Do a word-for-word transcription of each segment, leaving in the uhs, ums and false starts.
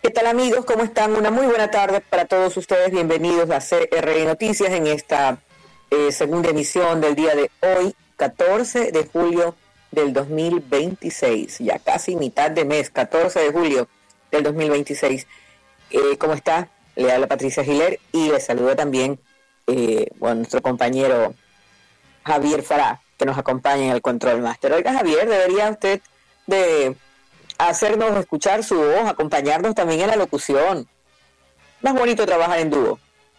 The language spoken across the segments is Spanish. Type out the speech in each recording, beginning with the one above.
¿Qué tal, amigos? ¿Cómo están? Una muy buena tarde para todos ustedes. Bienvenidos a C R I Noticias en esta eh, segunda emisión del día de hoy, catorce de julio del dos mil veintiséis. Ya casi mitad de mes, catorce de julio del dos mil veintiséis. Eh, ¿Cómo está? Le habla Patricia Giler y le saludo también eh, bueno, nuestro compañero Javier Farah, que nos acompaña en el Control Master. Oiga, Javier, debería usted de hacernos escuchar su voz, acompañarnos también en la locución. Más bonito trabajar en dúo.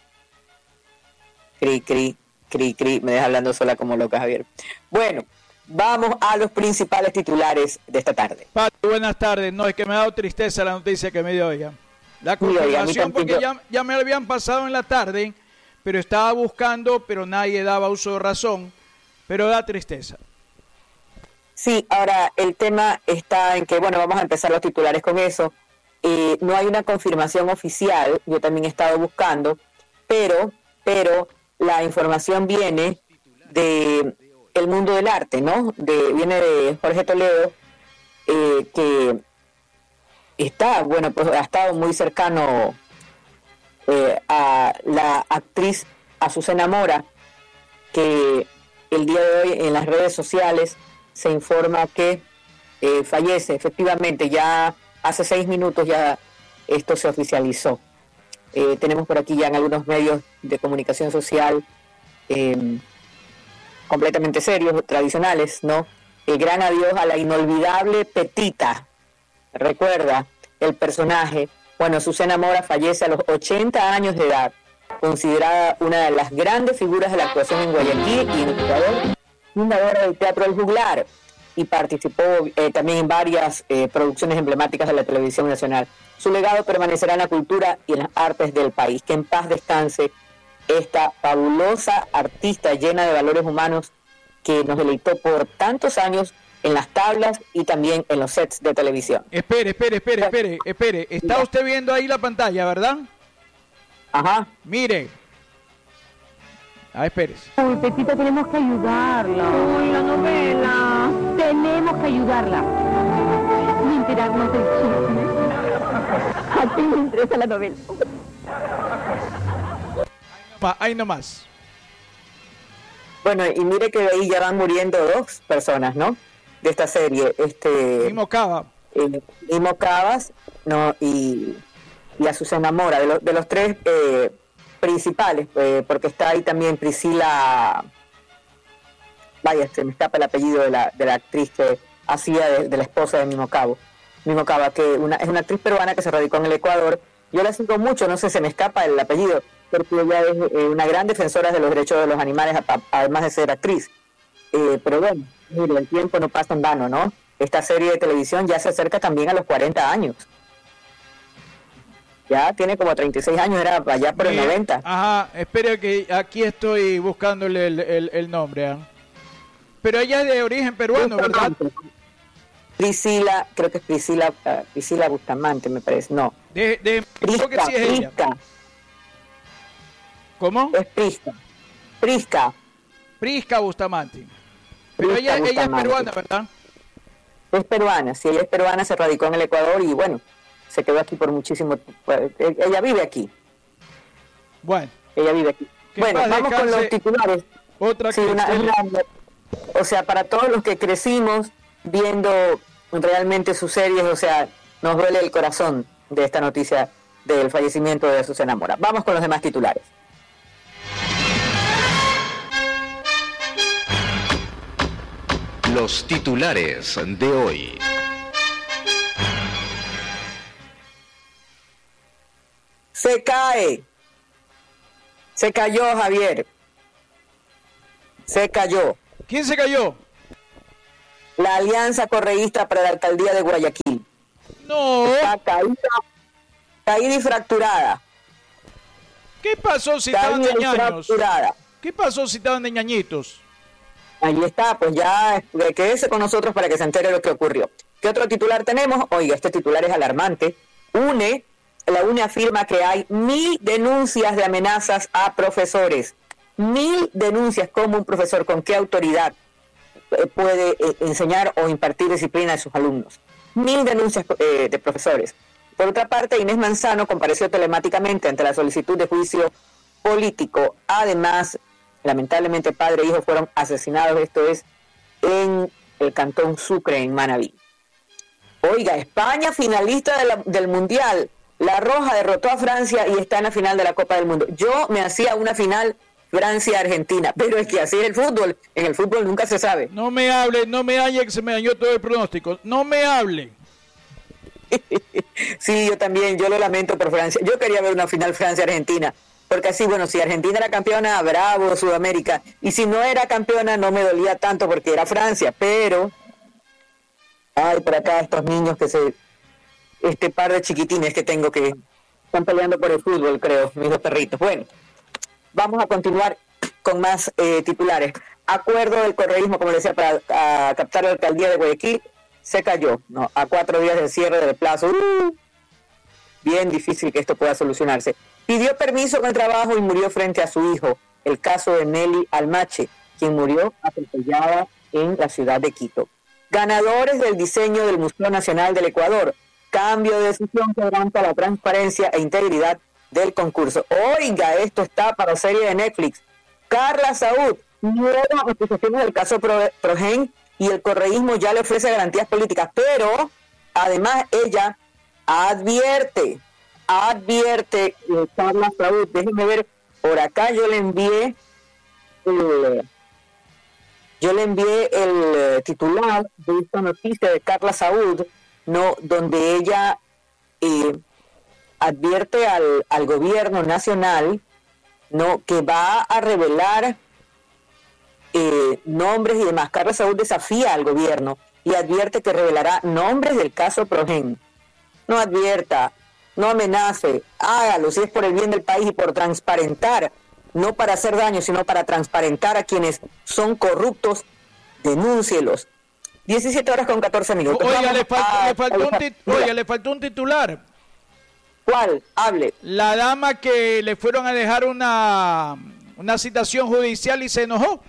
Cri, cri, cri, cri. Me deja hablando sola como loca, Javier. Bueno, vamos a los principales titulares de esta tarde. Pati, buenas tardes. No, es que me ha dado tristeza la noticia que me dio, oiga. La confirmación, porque ya, ya me la habían pasado en la tarde, pero estaba buscando, pero nadie daba uso de razón, pero da tristeza. Sí, ahora el tema está en que, bueno, vamos a empezar los titulares con eso. Eh, no hay una confirmación oficial, yo también he estado buscando, pero, pero la información viene de el mundo del arte, ¿no? De, viene de Jorge Toledo, eh, que está, bueno, pues ha estado muy cercano eh, a la actriz Azucena Mora, que el día de hoy en las redes sociales se informa que eh, fallece. Efectivamente, ya hace seis minutos ya esto se oficializó. Eh, tenemos por aquí ya en algunos medios de comunicación social eh, completamente serios, tradicionales, ¿no? El gran adiós a la inolvidable Petita. Recuerda el personaje. Bueno, Azucena Mora fallece a los ochenta años de edad, considerada una de las grandes figuras de la actuación en Guayaquil y en Ecuador, fundadora del Teatro El Juglar, y participó eh, también en varias eh, producciones emblemáticas de la televisión nacional. Su legado permanecerá en la cultura y en las artes del país. Que en paz descanse esta fabulosa artista llena de valores humanos que nos deleitó por tantos años en las tablas y también en los sets de televisión. Espere, espere, espere, espere, espere. Está ya. Usted viendo ahí la pantalla, ¿verdad? Ajá. Mire. Ah, espérese. Uy, Pepita, tenemos que ayudarla. Uy, la novela. Tenemos que ayudarla. Ni enterarnos del chisme. A ti me interesa la novela. Ahí nomás. Bueno, y mire que ahí ya van muriendo dos personas, ¿no? De esta serie. Este, Mimo Cava. Eh, Mimo Cavas, ¿no? Y, y Azucena Mora. De, lo, de los tres... Eh, principales, eh, porque está ahí también Priscila, vaya, se me escapa el apellido de la, de la actriz que hacía de, de la esposa de Mimo Cavo, Mimo Cava, que una, es una actriz peruana que se radicó en el Ecuador. Yo la sigo mucho, no sé, se me escapa el apellido, porque ella es eh, una gran defensora de los derechos de los animales, a, a, además de ser actriz. Eh, pero bueno, mire, el tiempo no pasa en vano, ¿no? Esta serie de televisión ya se acerca también a los cuarenta años. Ya tiene como treinta y seis años, era allá por el noventa. Ajá, espere que aquí estoy buscándole el, el, el nombre. ¿eh? Pero ella es de origen peruano, ¿verdad? Priscila, creo que es Priscila, uh, Priscila Bustamante, me parece, no. De, de, Prisca, creo que sí es ella. Prisca. ¿Cómo? Es Prisca. Prisca. Prisca Bustamante. Pero Prisca ella, Bustamante. ella es peruana, ¿verdad? Es peruana, sí, ella es peruana, se radicó en el Ecuador y bueno, se quedó aquí por muchísimo tiempo. Ella vive aquí. Bueno. Ella vive aquí. Bueno, vamos con los titulares. Otra sí, una, una, o sea, para todos los que crecimos viendo realmente sus series, o sea, nos duele el corazón de esta noticia del fallecimiento de Azucena Mora. Vamos con los demás titulares. Los titulares de hoy. Se cae. Se cayó, Javier. Se cayó. ¿Quién se cayó? La Alianza Correísta para la Alcaldía de Guayaquil. No. Está caída, caída y fracturada. ¿Qué pasó si caída estaban de ñaños? Fracturada. ¿Qué pasó si estaban de ñañitos? Ahí está, pues ya quédese con nosotros para que se entere lo que ocurrió. ¿Qué otro titular tenemos? Oiga, este titular es alarmante. UNE, la UNE afirma que hay mil denuncias de amenazas a profesores. Mil denuncias. ¿Cómo un profesor, con qué autoridad puede eh, enseñar o impartir disciplina a sus alumnos? Mil denuncias eh, de profesores. Por otra parte, Inés Manzano compareció telemáticamente ante la solicitud de juicio político. Además, lamentablemente, padre e hijo fueron asesinados, esto es, en el cantón Sucre, en Manabí. Oiga, España finalista de la, del Mundial. La Roja derrotó a Francia y está en la final de la Copa del Mundo. Yo me hacía una final Francia-Argentina, pero es que así es el fútbol. En el fútbol nunca se sabe. No me hable, no me hable, que se me dañó todo el pronóstico. No me hable. Sí, yo también, yo lo lamento por Francia. Yo quería ver una final Francia-Argentina, porque así, bueno, si Argentina era campeona, bravo, Sudamérica. Y si no era campeona, no me dolía tanto porque era Francia, pero... Ay, por acá estos niños que se... Este par de chiquitines que tengo que están peleando por el fútbol, creo, mis dos perritos. Bueno, vamos a continuar con más eh, titulares. Acuerdo del correísmo, como les decía, para a, captar la alcaldía de Guayaquil, se cayó, ¿no? A cuatro días del cierre del plazo. Uh, bien difícil que esto pueda solucionarse. Pidió permiso con el trabajo y murió frente a su hijo. El caso de Nelly Almache, quien murió atropellada en la ciudad de Quito. Ganadores del diseño del Museo Nacional del Ecuador. Cambio de decisión que garanta la transparencia e integridad del concurso. Oiga, esto está para serie de Netflix. Carla Saúd, nuevas acusaciones del caso Pro, Progen y el correísmo ya le ofrece garantías políticas, pero además ella advierte, advierte, eh, Carla Saúd, déjenme ver, por acá yo le envié el, yo le envié el titular de esta noticia de Carla Saúd, no, donde ella eh, advierte al, al gobierno nacional, no, que va a revelar eh, nombres y demás. Carla Saúd desafía al gobierno y advierte que revelará nombres del caso Progen. No advierta, no amenace, hágalo si es por el bien del país y por transparentar, no para hacer daño, sino para transparentar a quienes son corruptos, denúncielos. diecisiete horas con catorce minutos. Oiga, le, fal- a, le, faltó un tit- oiga le faltó un titular. ¿Cuál? Hable. La dama que le fueron a dejar una, una citación judicial y se enojó.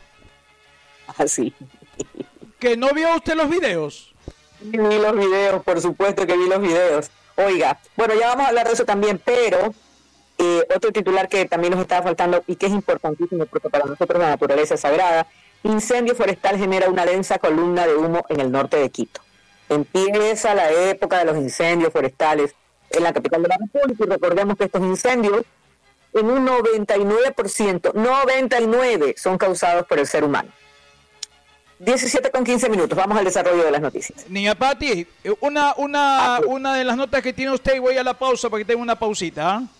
Ah, sí. ¿Que no vio usted los videos? Vi los videos, por supuesto que vi los videos. Oiga, bueno, ya vamos a hablar de eso también, pero eh, otro titular que también nos estaba faltando y que es importantísimo porque para nosotros la naturaleza es sagrada. Incendio forestal genera una densa columna de humo en el norte de Quito. Empieza la época de los incendios forestales en la capital de la República y recordemos que estos incendios en un noventa y nueve por ciento, noventa y nueve son causados por el ser humano. diecisiete con quince minutos, vamos al desarrollo de las noticias. Niña Pati, una, una, una de las notas que tiene usted y voy a la pausa para que tenga una pausita, ¿eh?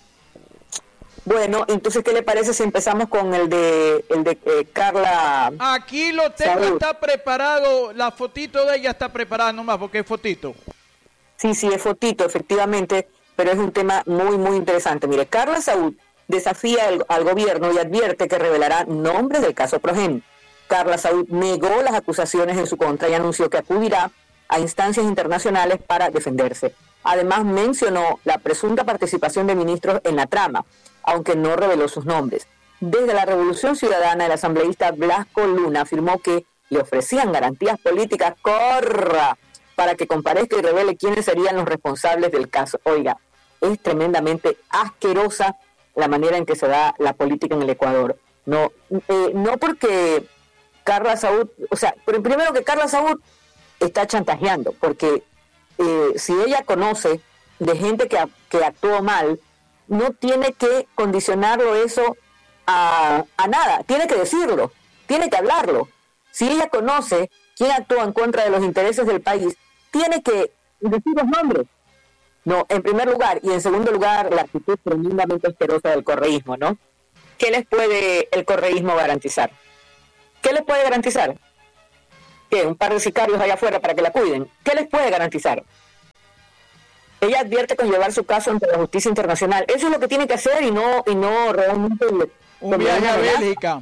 Bueno, entonces, ¿qué le parece si empezamos con el de el de eh, Carla? Aquí lo tengo, Salud. Está preparado, la fotito de ella está preparada nomás, porque es fotito. Sí, sí, es fotito, efectivamente, pero es un tema muy, muy interesante. Mire, Carla Saúd desafía al, al gobierno y advierte que revelará nombres del caso Progen. Carla Saúd negó las acusaciones en su contra y anunció que acudirá a instancias internacionales para defenderse. Además, mencionó la presunta participación de ministros en la trama, aunque no reveló sus nombres. Desde la Revolución Ciudadana, el asambleísta Blasco Luna afirmó que le ofrecían garantías políticas, corra, para que comparezca y revele quiénes serían los responsables del caso. Oiga, es tremendamente asquerosa la manera en que se da la política en el Ecuador. No, eh, no porque Carla Saúd, o sea, primero que Carla Saúd está chantajeando, porque eh, si ella conoce de gente que, que actuó mal, no tiene que condicionarlo eso a, a nada, tiene que decirlo, tiene que hablarlo. Si ella conoce quién actúa en contra de los intereses del país, tiene que decir los nombres. No, en primer lugar, y en segundo lugar, la actitud tremendamente asquerosa del correísmo, ¿no? ¿Qué les puede el correísmo garantizar? ¿Qué les puede garantizar? ¿Qué? ¿Un par de sicarios allá afuera para que la cuiden? ¿Qué les puede garantizar? Ella advierte con llevar su caso ante la justicia internacional. Eso es lo que tiene que hacer y no y no realmente... Un viaje a Bélgica.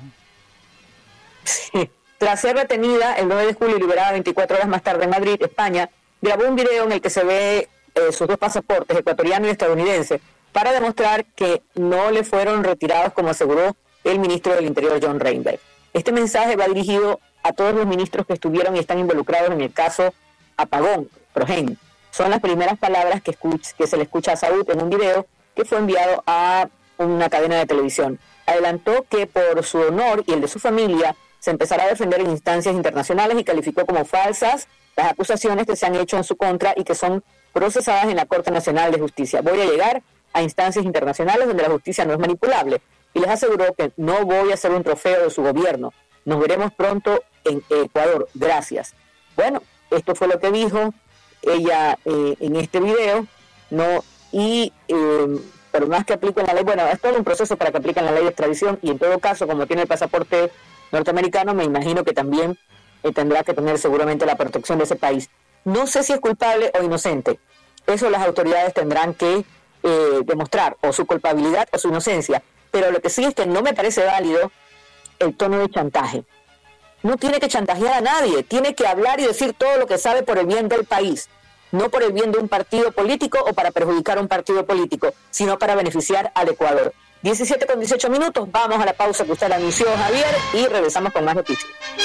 Sí. Tras ser retenida el nueve de julio y liberada veinticuatro horas más tarde en Madrid, España, grabó un video en el que se ve eh, sus dos pasaportes, ecuatoriano y estadounidense, para demostrar que no le fueron retirados, como aseguró el ministro del Interior, John Reinberg. Este mensaje va dirigido a todos los ministros que estuvieron y están involucrados en el caso Apagón, Progen. Son las primeras palabras que, escuch- que se le escucha a Saud en un video que fue enviado a una cadena de televisión. Adelantó que por su honor y el de su familia se empezará a defender en instancias internacionales y calificó como falsas las acusaciones que se han hecho en su contra y que son procesadas en la Corte Nacional de Justicia. Voy a llegar a instancias internacionales donde la justicia no es manipulable y les aseguró que no voy a ser un trofeo de su gobierno. Nos veremos pronto en Ecuador. Gracias. Bueno, esto fue lo que dijo ella eh, en este video, ¿no? Y eh, por más que apliquen la ley, bueno, es todo un proceso para que apliquen la ley de extradición y en todo caso, como tiene el pasaporte norteamericano, me imagino que también eh, tendrá que tener seguramente la protección de ese país. No sé si es culpable o inocente. Eso las autoridades tendrán que eh, demostrar o su culpabilidad o su inocencia. Pero lo que sí es que no me parece válido el tono de chantaje. No tiene que chantajear a nadie, tiene que hablar y decir todo lo que sabe por el bien del país, no por el bien de un partido político o para perjudicar a un partido político, sino para beneficiar al Ecuador. diecisiete con dieciocho minutos, vamos a la pausa que usted anunció, Javier, y regresamos con más noticias.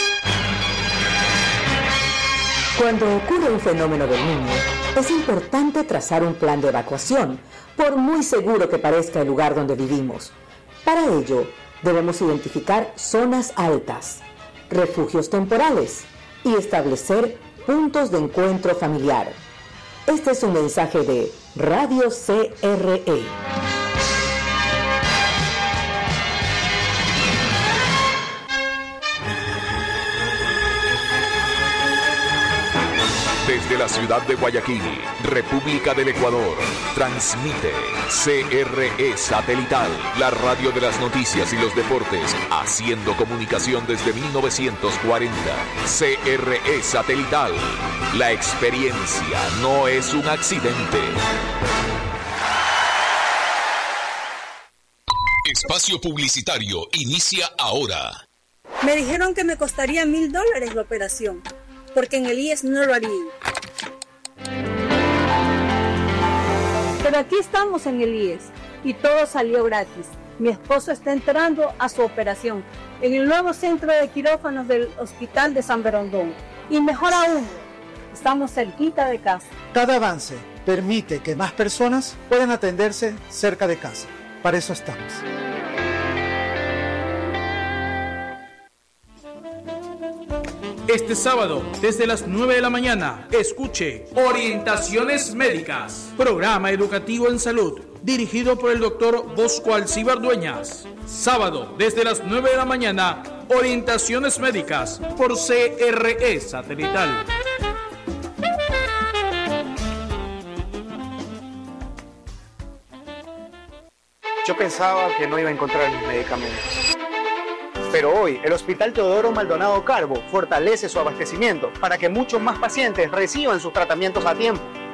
Cuando ocurre un fenómeno del niño, es importante trazar un plan de evacuación, por muy seguro que parezca el lugar donde vivimos. Para ello, debemos identificar zonas altas, refugios temporales y establecer puntos de encuentro familiar. Este es un mensaje de Radio C R E. Desde la ciudad de Guayaquil, República del Ecuador, transmite C R E Satelital, la radio de las noticias y los deportes, haciendo comunicación desde mil novecientos cuarenta. C R E Satelital, la experiencia no es un accidente. Espacio publicitario inicia ahora. Me dijeron que me costaría mil dólares la operación, porque en el I E S no lo harían. Pero aquí estamos en el I E S y todo salió gratis. Mi esposo está entrando a su operación en el nuevo centro de quirófanos del Hospital de San Berondón. Y mejor aún, estamos cerquita de casa. Cada avance permite que más personas puedan atenderse cerca de casa. Para eso estamos. Este sábado, desde las nueve de la mañana, escuche Orientaciones Médicas, programa educativo en salud, dirigido por el doctor Bosco Alcíbar Dueñas. Sábado, desde las nueve de la mañana, Orientaciones Médicas, por C R E Satelital. Yo pensaba que no iba a encontrar mis medicamentos. Pero hoy, el Hospital Teodoro Maldonado Carbo fortalece su abastecimiento para que muchos más pacientes reciban sus tratamientos a tiempo.